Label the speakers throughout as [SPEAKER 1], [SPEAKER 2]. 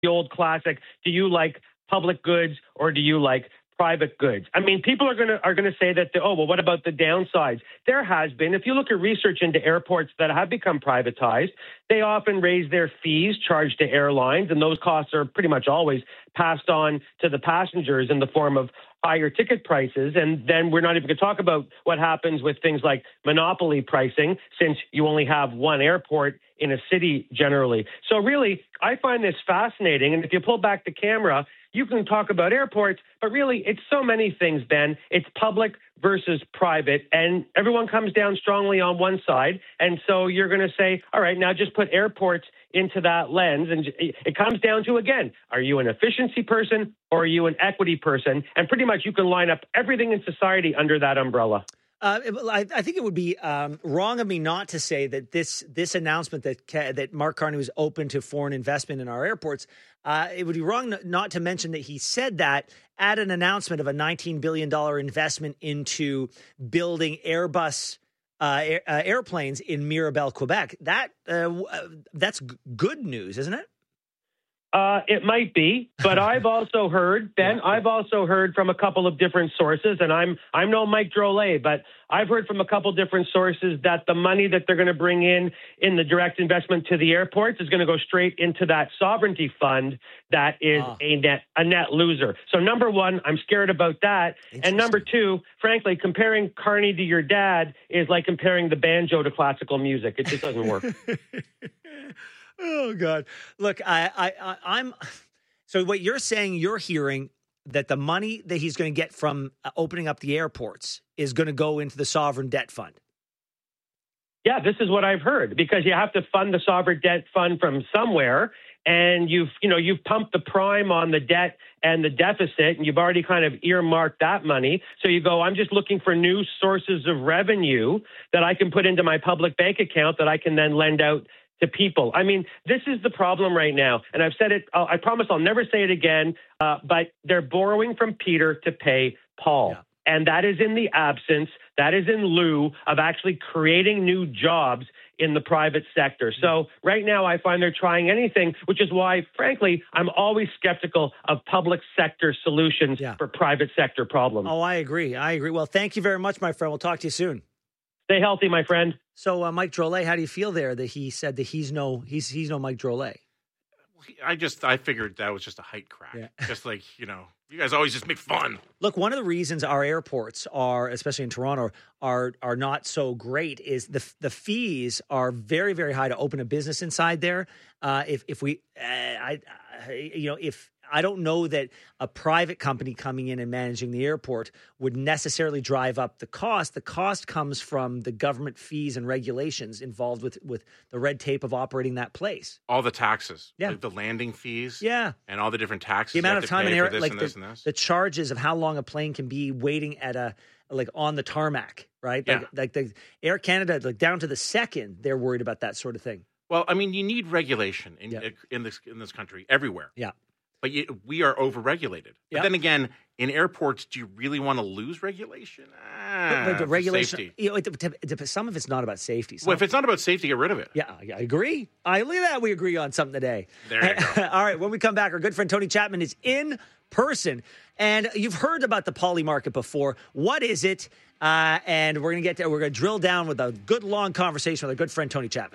[SPEAKER 1] the old classic, do you like public goods or do you like private goods? I mean, people are going to say that, well, what about the downsides? There has been. If you look at research into airports that have become privatized, they often raise their fees charged to airlines, and those costs are pretty much always passed on to the passengers in the form of higher ticket prices. And then we're not even going to talk about what happens with things like monopoly pricing, since you only have one airport in a city generally. So really, I find this fascinating. And if you pull back the camera, you can talk about airports, but really it's so many things, Ben. It's public versus private, and everyone comes down strongly on one side. And so you're going to say, all right, now just put airports into that lens. And it comes down to, again, are you an efficiency person or are you an equity person? And pretty much you can line up everything in society under that umbrella.
[SPEAKER 2] I think it would be wrong of me not to say that this announcement that Mark Carney was open to foreign investment in our airports, it would be wrong not to mention that he said that at an announcement of a $19 billion investment into building Airbus airplanes in Mirabel, Quebec. That's good news, isn't it?
[SPEAKER 1] It might be, but I've also heard, Ben, I've also heard from a couple of different sources, and I'm no Mike Drolet, but I've heard from a couple different sources that the money that they're going to bring in the direct investment to the airports is going to go straight into that sovereignty fund that is a net loser. So number one, I'm scared about that. And number two, frankly, comparing Carney to your dad is like comparing the banjo to classical music. It just doesn't work.
[SPEAKER 2] Oh, God. Look, I'm so what you're saying, you're hearing that the money that he's going to get from opening up the airports is going to go into the sovereign debt fund.
[SPEAKER 1] Yeah, this is what I've heard, because you have to fund the sovereign debt fund from somewhere. And you've pumped the prime on the debt and the deficit, and you've already kind of earmarked that money. So you go, I'm just looking for new sources of revenue that I can put into my public bank account that I can then lend out to people. I mean, this is the problem right now. And I've said it, I promise I'll never say it again, but they're borrowing from Peter to pay Paul. Yeah. And that is in the absence, that is in lieu of actually creating new jobs in the private sector. So right now I find they're trying anything, which is why, frankly, I'm always skeptical of public sector solutions for private sector problems.
[SPEAKER 2] Oh, I agree. Well, thank you very much, my friend. We'll talk to you soon.
[SPEAKER 1] Stay healthy, my friend.
[SPEAKER 2] So, Mike Drolet, how do you feel there that he said that he's no Mike Drolet?
[SPEAKER 3] I figured that was just a height crack. Yeah. Just like, you guys always just make fun.
[SPEAKER 2] Look, one of the reasons our airports are, especially in Toronto, are not so great is the fees are very, very high to open a business inside there. I don't know that a private company coming in and managing the airport would necessarily drive up the cost. The cost comes from the government fees and regulations involved with the red tape of operating that place.
[SPEAKER 3] All the taxes, like the landing fees, and all the different taxes.
[SPEAKER 2] The amount of time in air, like
[SPEAKER 3] the
[SPEAKER 2] charges of how long a plane can be waiting at on the tarmac, right?
[SPEAKER 3] Yeah.
[SPEAKER 2] Like the Air Canada, like down to the second, they're worried about that sort of thing.
[SPEAKER 3] Well, I mean, you need regulation in this country everywhere.
[SPEAKER 2] Yeah.
[SPEAKER 3] But we are overregulated. But then again, in airports, do you really want to lose regulation?
[SPEAKER 2] But the regulation, some of it's not about safety.
[SPEAKER 3] Well, if it's not about safety, get rid of it.
[SPEAKER 2] Yeah, I agree. Look at that. We agree on something today.
[SPEAKER 3] There you go.
[SPEAKER 2] All right, when we come back, our good friend Tony Chapman is in person. And you've heard about the poly market before. What is it? And we're going to drill down with a good long conversation with our good friend Tony Chapman.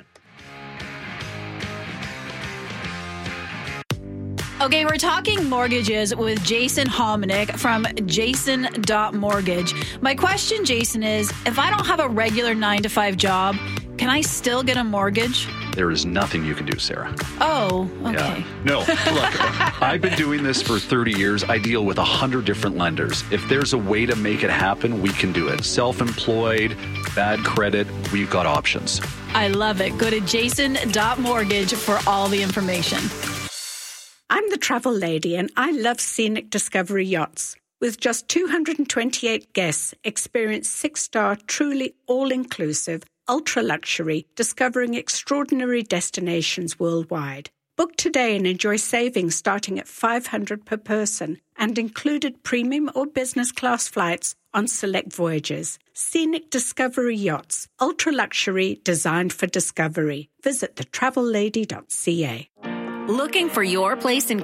[SPEAKER 4] Okay, we're talking mortgages with Jason Hominick from Jason.Mortgage. My question, Jason, is if I don't have a regular 9-to-5 job, can I still get a mortgage?
[SPEAKER 5] There is nothing you can do, Sarah.
[SPEAKER 4] Oh, okay.
[SPEAKER 5] Yeah. No, look, I've been doing this for 30 years. I deal with 100 different lenders. If there's a way to make it happen, we can do it. Self-employed, bad credit, we've got options.
[SPEAKER 4] I love it. Go to Jason.Mortgage for all the information.
[SPEAKER 6] I'm the travel lady, and I love Scenic Discovery Yachts. With just 228 guests, experience 6-star, truly all-inclusive, ultra-luxury, discovering extraordinary destinations worldwide. Book today and enjoy savings starting at $500 per person and included premium or business class flights on select voyages. Scenic Discovery Yachts, ultra-luxury, designed for discovery. Visit thetravellady.ca.
[SPEAKER 7] Looking for your place in